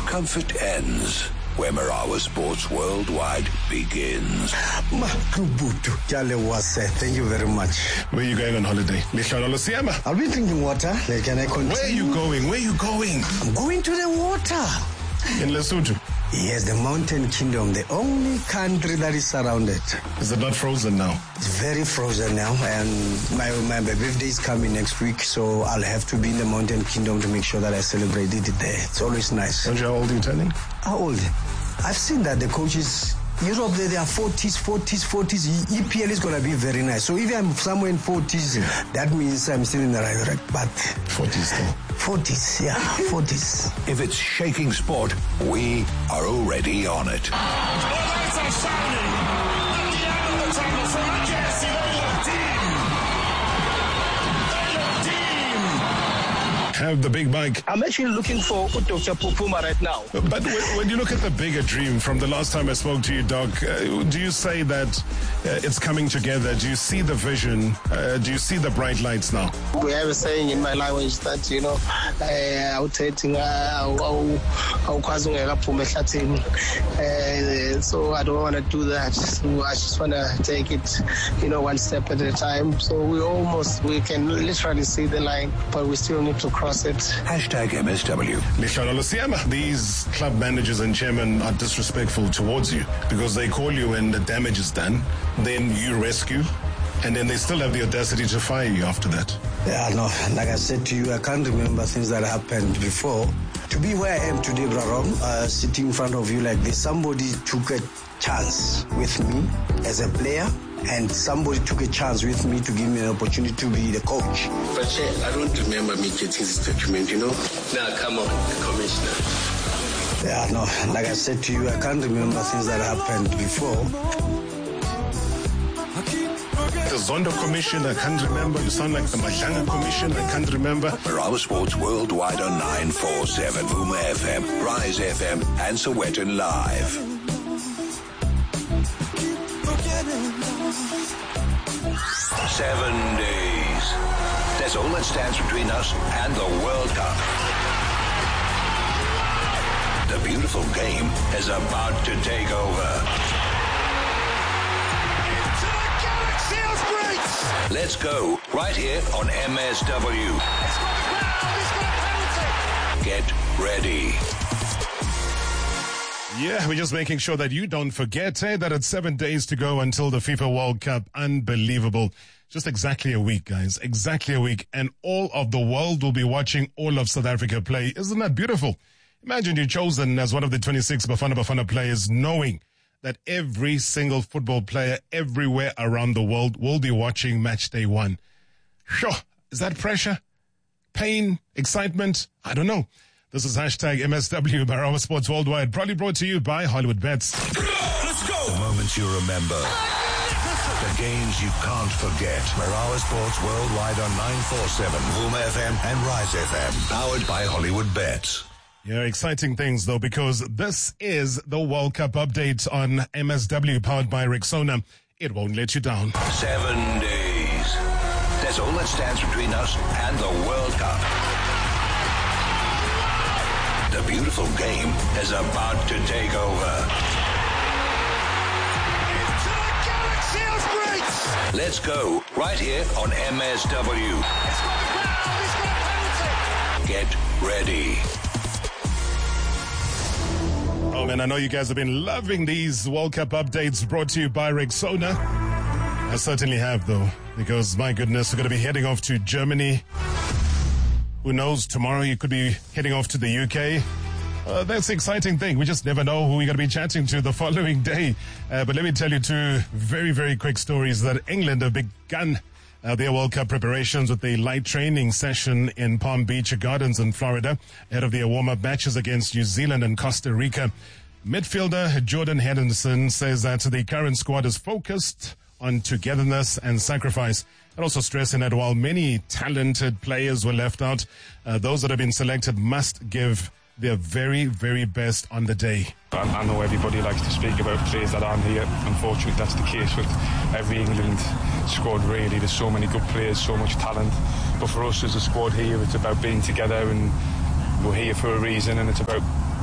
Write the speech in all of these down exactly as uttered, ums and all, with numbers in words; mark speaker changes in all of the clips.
Speaker 1: comfort ends, where Marawa Sports Worldwide begins.
Speaker 2: Thank you very much.
Speaker 3: Where are you going on holiday?
Speaker 2: I'll be drinking water. Can I continue?
Speaker 3: Where are you going? Where are you going?
Speaker 2: I'm going to the water.
Speaker 3: In Lesotho?
Speaker 2: Yes, the Mountain Kingdom, the only country that is surrounded.
Speaker 3: Is it not frozen now?
Speaker 2: It's very frozen now, and my, my birthday is coming next week, so I'll have to be in the Mountain Kingdom to make sure that I celebrate it there. It's always nice.
Speaker 3: How old are you turning?
Speaker 2: How old? I've seen that the coaches, Europe, they, they are forties, forties, forties. E P L is going to be very nice. So if I'm somewhere in forties, that means I'm still in the right track. But
Speaker 3: forties still.
Speaker 2: forties, yeah, forties.
Speaker 1: If it's shaking sport, we are already on it.
Speaker 4: The lights are shining at the end of the tunnel, so I can't see they look dim. They look dim.
Speaker 3: Have the big bike.
Speaker 5: I'm actually looking for Doctor Pupuma right now.
Speaker 3: But when you look at the bigger dream from the last time I spoke to you, Doc, uh, do you say that uh, it's coming together? Do you see the vision? Uh, do you see the bright lights now?
Speaker 5: We have a saying in my language that, you know, uh, so I don't want to do that. So I just want to take it, you know, one step at a time. So we almost, we can literally see the line, but we still need to cross it.
Speaker 1: Hashtag M S W.
Speaker 3: These club managers and chairmen are disrespectful towards you because they call you when the damage is done, then you rescue, and then they still have the audacity to fire you after that.
Speaker 2: Yeah, no, like I said to you, I can't remember things that happened before. To be where I am today, Brarom, uh, sitting in front of you like this, somebody took a chance with me as a player, and somebody took a chance with me to give me an opportunity to be the coach.
Speaker 6: But I don't remember me getting this document, you know. Now, come on, Commissioner.
Speaker 2: Yeah, no, like I said to you, I can't remember things that happened before.
Speaker 3: The Zondo Commission, I can't remember. You sound like the Mahanga Commission, I can't remember.
Speaker 1: Marawa Sports Worldwide on nine four seven, Vuma F M, Rise F M, and Soweto Live. Seven days. That's all that stands between us and the World Cup. The beautiful game is about to take over.
Speaker 4: To the galaxy of greats.
Speaker 1: Let's go right here on M S W.
Speaker 4: It's got a ground, it's got a penalty.
Speaker 1: Get ready.
Speaker 3: Yeah, we're just making sure that you don't forget eh, that it's seven days to go until the FIFA World Cup. Unbelievable. Just exactly a week, guys. Exactly a week. And all of the world will be watching all of South Africa play. Isn't that beautiful? Imagine you're chosen as one of the twenty-six Bafana Bafana players, knowing that every single football player everywhere around the world will be watching match day one. Sure. Is that pressure? Pain? Excitement? I don't know. This is hashtag M S W, Marawa Sports Worldwide, probably brought to you by Hollywood Bets.
Speaker 4: Let's go.
Speaker 1: The moments you remember. The games you can't forget. Marawa Sports Worldwide on nine four seven, Vuma F M and Rise F M. Powered by Hollywood Bets.
Speaker 3: Yeah, exciting things though, because this is the World Cup update on M S W, powered by Rexona. It won't let you down.
Speaker 1: Seven days. That's all that stands between us and the World Cup. The beautiful game is about to take over.
Speaker 4: To the galaxy of greats.
Speaker 1: Let's go right here on M S W.
Speaker 4: It's got a ground, it's got a penalty.
Speaker 1: Get ready.
Speaker 3: Oh man, I know you guys have been loving these World Cup updates brought to you by Rexona. I certainly have though, because my goodness, we're going to be heading off to Germany. Who knows, tomorrow you could be heading off to the U K. Uh, that's the exciting thing. We just never know who we're going to be chatting to the following day. Uh, but let me tell you two very, very quick stories that England have begun uh, their World Cup preparations with a light training session in Palm Beach Gardens in Florida ahead of their warm-up matches against New Zealand and Costa Rica. Midfielder Jordan Henderson says that the current squad is focused on togetherness and sacrifice, and also stressing that while many talented players were left out, uh, those that have been selected must give their very, very best on the day.
Speaker 7: I, I know everybody likes to speak about players that aren't here. Unfortunately, that's the case with every England squad, really. There's so many good players, so much talent. But for us as a squad here, it's about being together, and we're here for a reason, and it's about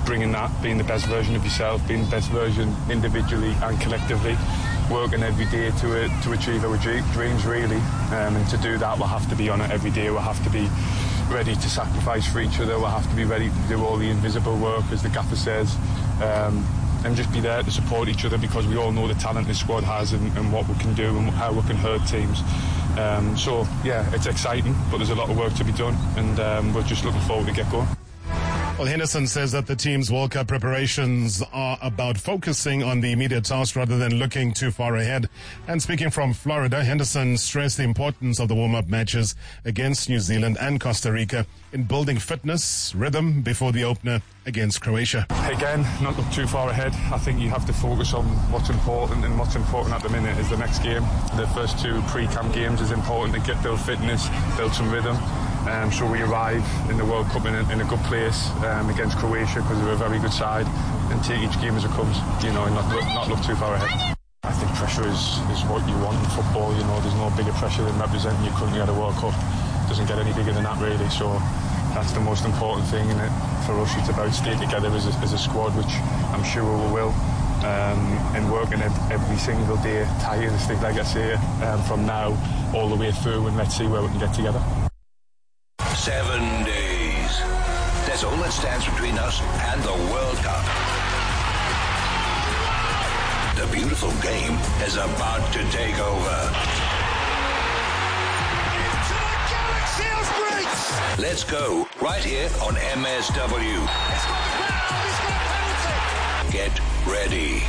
Speaker 7: bringing that, being the best version of yourself, being the best version individually and collectively, working every day to uh, to achieve our dreams, really. Um, and to do that, we'll have to be on it every day. We'll have to be ready to sacrifice for each other. We'll have to be ready to do all the invisible work, as the gaffer says, um, and just be there to support each other, because we all know the talent this squad has and, and what we can do and how we can hurt teams. Um, so, yeah, it's exciting, but there's a lot of work to be done, and um, we're just looking forward to get going.
Speaker 3: Well, Henderson says that the team's World Cup preparations are about focusing on the immediate task rather than looking too far ahead. And speaking from Florida, Henderson stressed the importance of the warm-up matches against New Zealand and Costa Rica in building fitness, rhythm before the opener against Croatia.
Speaker 7: Again, not look too far ahead. I think you have to focus on what's important, and what's important at the minute is the next game. The first two pre-camp games is important to get build fitness, build some rhythm. Um, so we arrive in the World Cup in a, in a good place um, against Croatia, because they're a very good side, and take each game as it comes, you know, and not look, not look too far ahead. I think pressure is, is what you want in football. You know, there's no bigger pressure than representing your country at a World Cup. It doesn't get any bigger than that, really. So that's the most important thing in it for us. It's about staying together as a, as a squad, which I'm sure we will. Um, and working every single day, tirelessly, like I say, um, from now all the way through, and let's see where we can get together.
Speaker 1: Seven days. That's all that stands between us and the World Cup. The beautiful game is about to take over.
Speaker 4: Into the galaxy of greats!
Speaker 1: Let's go right here on M S W.
Speaker 4: It's got the ground, it's got penalty!
Speaker 1: Get ready.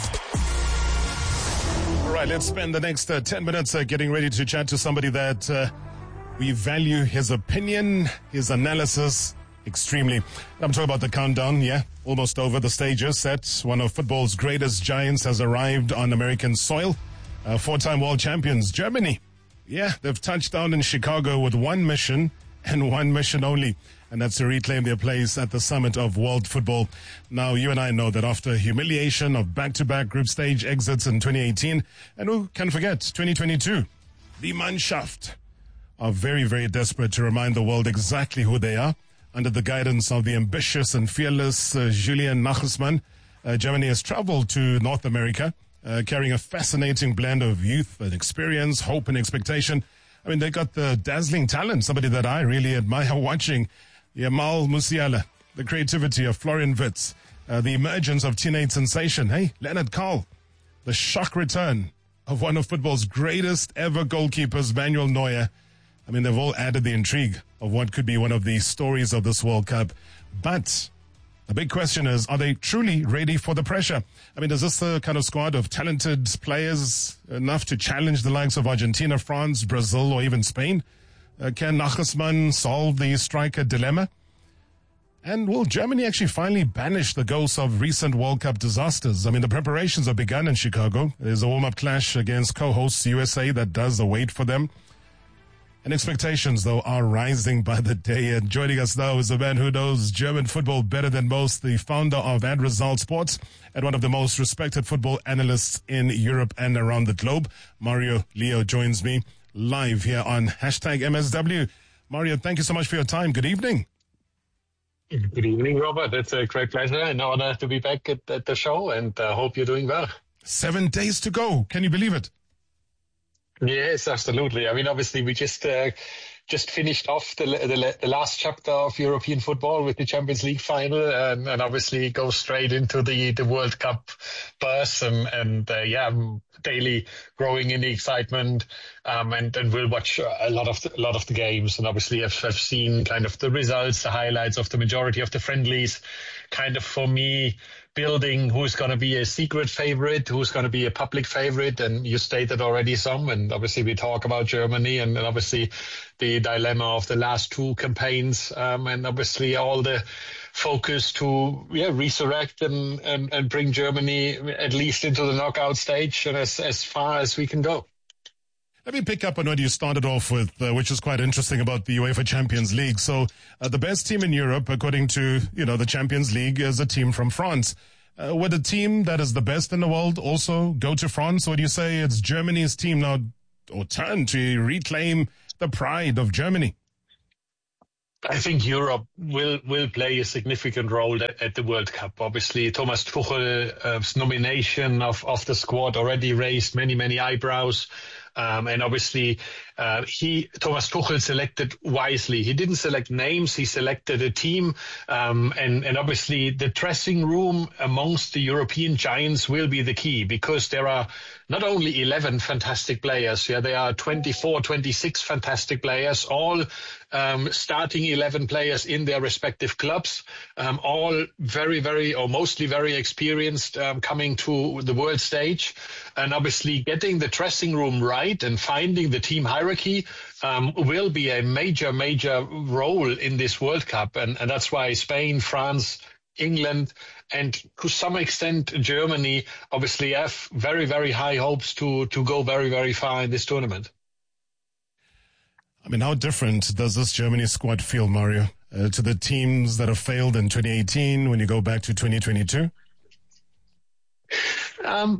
Speaker 3: All right, let's spend the next uh, ten minutes uh, getting ready to chat to somebody that uh, we value his opinion, his analysis extremely. I'm talking about the countdown, yeah, almost over. The stage is set. One of football's greatest giants has arrived on American soil. Uh, four-time world champions, Germany. Yeah, they've touched down in Chicago with one mission and one mission only, and that's to reclaim their place at the summit of world football. Now, you and I know that after humiliation of back-to-back group stage exits in twenty eighteen, and who can forget, twenty twenty-two, the Mannschaft are very, very desperate to remind the world exactly who they are. Under the guidance of the ambitious and fearless uh, Julian Nagelsmann, uh, Germany has traveled to North America, uh, carrying a fascinating blend of youth and experience, hope and expectation. I mean, they got the dazzling talent, somebody that I really admire watching, Jamal Musiala, the creativity of Florian Wirtz, uh, the emergence of teenage sensation, hey, Leonard Karl, the shock return of one of football's greatest ever goalkeepers, Manuel Neuer. I mean, they've all added the intrigue of what could be one of the stories of this World Cup. But the big question is, are they truly ready for the pressure? I mean, is this the kind of squad of talented players enough to challenge the likes of Argentina, France, Brazil, or even Spain? Uh, can Nagelsmann solve the striker dilemma? And will Germany actually finally banish the ghosts of recent World Cup disasters? I mean, the preparations have begun in Chicago. There's a warm-up clash against co-hosts U S A that does await for them. And expectations, though, are rising by the day. And joining us now is a man who knows German football better than most, the founder of Ad Result Sports and one of the most respected football analysts in Europe and around the globe. Mario Leo joins me live here on hashtag M S W. Mario, thank you so much for your time. Good evening.
Speaker 8: Good evening, Robert. It's a great pleasure and honor to be back at, at the show, and I uh, hope you're doing well.
Speaker 3: Seven days to go. Can you believe it?
Speaker 8: Yes, absolutely. I mean, obviously, we just uh, just finished off the, the the last chapter of European football with the Champions League final, and, and obviously go straight into the, the World Cup bus, and and uh, yeah, daily growing in the excitement, um, and and we'll watch a lot of the, a lot of the games, and obviously I've, I've seen kind of the results, the highlights of the majority of the friendlies, kind of for me, building who's going to be a secret favorite, who's going to be a public favorite, and you stated already some, and obviously we talk about Germany, and, and obviously the dilemma of the last two campaigns, um, and obviously all the focus to yeah resurrect and, and, and bring Germany at least into the knockout stage and as, as far as we can go.
Speaker 3: Let me pick up on what you started off with, uh, which is quite interesting about the UEFA Champions League. So uh, the best team in Europe, according to, you know, the Champions League, is a team from France. Uh, would a team that is the best in the world also go to France? Or do you say it's Germany's team now, or turn to reclaim the pride of Germany?
Speaker 8: I think Europe will will play a significant role at, at the World Cup. Obviously, Thomas Tuchel's nomination of, of the squad already raised many, many eyebrows. Um, and obviously, uh, he, Thomas Tuchel selected wisely. He didn't select names, he selected a team. Um, and, and obviously the dressing room amongst the European giants will be the key, because there are not only eleven fantastic players, yeah, there are twenty-four, twenty-six fantastic players, all um, starting eleven players in their respective clubs, um, all very, very, or mostly very experienced, um, coming to the world stage. And obviously getting the dressing room right and finding the team hierarchy um, will be a major, major role in this World Cup. And, and that's why Spain, France, England, and to some extent Germany obviously have very, very high hopes to, to go very, very far in this tournament.
Speaker 3: I mean, how different does this Germany squad feel, Mario, uh, to the teams that have failed in twenty eighteen when you go back to twenty twenty-two?
Speaker 8: Um,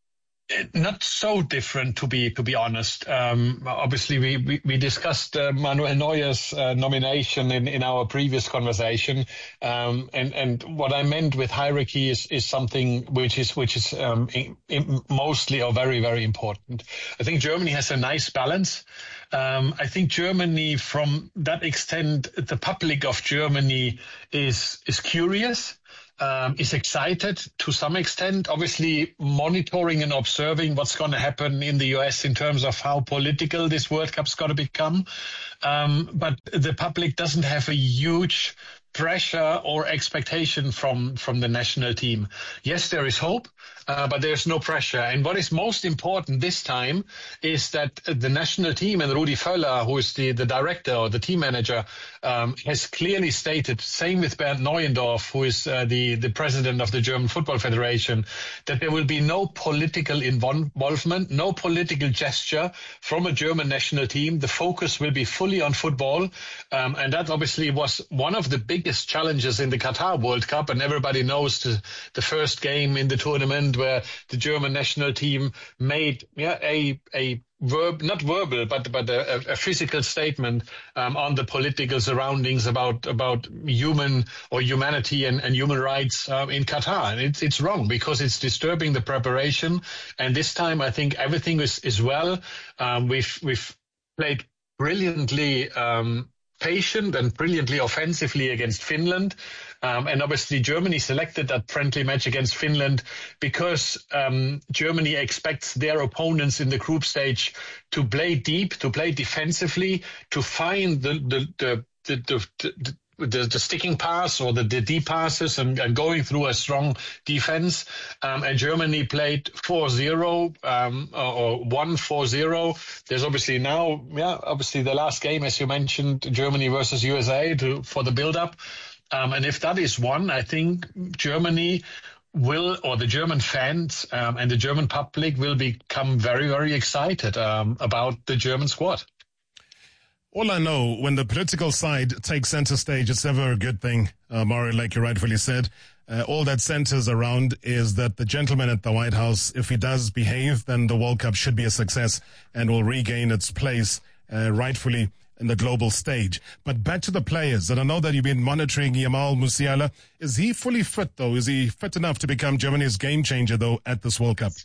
Speaker 8: Not so different, to be to be honest. Um, obviously, we, we, we discussed uh, Manuel Neuer's uh, nomination in, in our previous conversation, um, and and what I meant with hierarchy is, is something which is which is um, in, in mostly or very, very important. I think Germany has a nice balance. Um, I think Germany, from that extent, the public of Germany is is curious. Um, is excited to some extent, obviously monitoring and observing what's going to happen in the U S in terms of how political this World Cup's going to become. Um, but the public doesn't have a huge pressure or expectation from, from the national team. Yes, there is hope, uh, but there's no pressure. And what is most important this time is that the national team, and Rudi Völler, who is the, the director or the team manager, um, has clearly stated, same with Bernd Neuendorf, who is uh, the, the president of the German Football Federation, that there will be no political involvement, no political gesture from a German national team. The focus will be fully on football. Um, and that obviously was one of the big biggest challenges in the Qatar World Cup, and everybody knows the, the first game in the tournament where the German national team made yeah, a a verb, not verbal, but but a, a physical statement um, on the political surroundings about about human or humanity and, and human rights um, in Qatar. And it's it's wrong, because it's disturbing the preparation. And this time, I think everything is is well. Um, we've we've played brilliantly. Um, patient and brilliantly offensively against Finland. Um, and obviously Germany selected that friendly match against Finland because um, Germany expects their opponents in the group stage to play deep, to play defensively, to find the the the the, the, the The, the sticking pass or the, the deep passes and, and going through a strong defense. Um, and Germany played four zero um, or one four zero. There's obviously now, yeah, obviously the last game, as you mentioned, Germany versus U S A to, for the build-up. Um, and if that is won, I think Germany will, or the German fans um, and the German public will become very, very excited um, about the German squad.
Speaker 3: All I know, when the political side takes center stage, it's never a good thing, uh, Mario, like you rightfully said. Uh, all that centers around is that the gentleman at the White House, if he does behave, then the World Cup should be a success and will regain its place uh, rightfully in the global stage. But back to the players, and I know that you've been monitoring Jamal Musiala. Is he fully fit, though? Is he fit enough to become Germany's game changer, though, at this World Cup?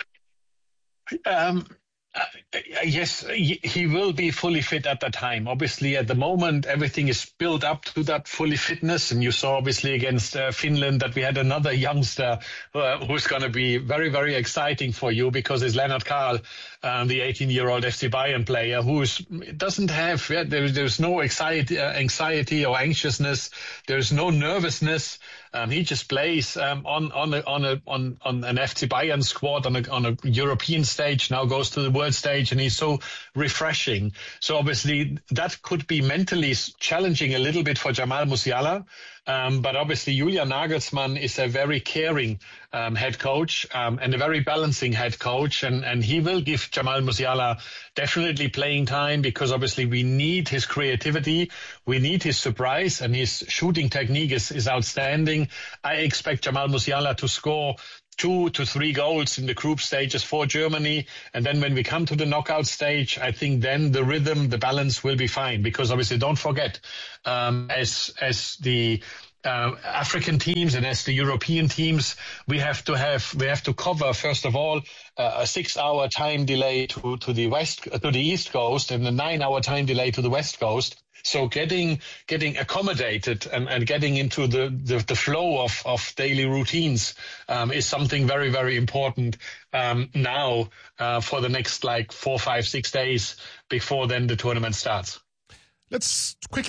Speaker 8: Um... Uh, yes, he will be fully fit at that time. Obviously, at the moment, everything is built up to that fully fitness. And you saw, obviously, against uh, Finland that we had another youngster uh, who's going to be very, very exciting for you, because it's Lennart Kahl, um, the eighteen-year-old F C Bayern player, who doesn't have, yeah, there, there's no anxiety, uh, anxiety or anxiousness. There's no nervousness. Um, he just plays um, on on a, on a on on an F C Bayern squad on a on a European stage. Now goes to the world stage, and he's so refreshing. So obviously that could be mentally challenging a little bit for Jamal Musiala. Um, but obviously, Julian Nagelsmann is a very caring um, head coach um, and a very balancing head coach. And, and he will give Jamal Musiala definitely playing time because obviously we need his creativity. We need his surprise, and his shooting technique is, is outstanding. I expect Jamal Musiala to score two to three goals in the group stages for Germany. And then when we come to the knockout stage, I think then the rhythm, the balance will be fine. Because obviously, don't forget, um, as as the uh, African teams and as the European teams, we have to have we have to cover first of all uh, a six-hour time delay to to the west to the east coast and a nine-hour time delay to the west coast. So getting getting accommodated and, and getting into the, the, the flow of, of daily routines um, is something very, very important um, now uh, for the next like four, five, six days before then the tournament starts.
Speaker 3: Let's quickly